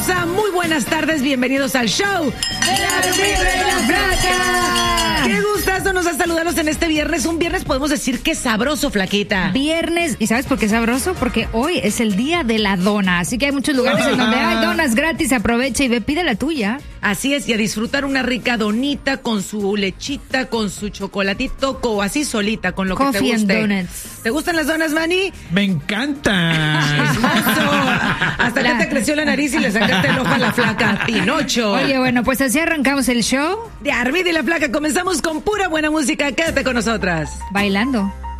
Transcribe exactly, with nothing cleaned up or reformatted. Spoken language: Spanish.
hermosa, muy buenas tardes, bienvenidos al show de la Armida y la Flaca. Qué gustazo nos da saludarlos en este viernes, un viernes podemos decir que sabroso, Flaquita. Viernes, ¿y sabes por qué sabroso? Porque hoy es el día de la dona, así que hay muchos lugares en donde hay donas gratis, aprovecha y ve, pide la tuya. Así es, y a disfrutar una rica donita con su lechita, con su chocolatito, o así solita, con lo Coffee que te guste. and donuts. ¿Te gustan las donas, Manny? Me encanta. Hasta La... que te creció la nariz y le sacaste el ojo a la Flaca, Pinocho. Oye, bueno, pues así arrancamos el show. De Armida y la Flaca, comenzamos con pura buena música, quédate con nosotras. Bailando.